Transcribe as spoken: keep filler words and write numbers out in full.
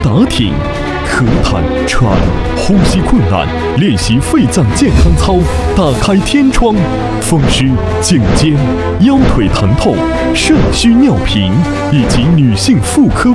打挺、咳痰、喘、呼吸困难，练习肺脏健康操，打开天窗；风湿、颈肩、腰腿疼痛、肾虚尿频以及女性妇科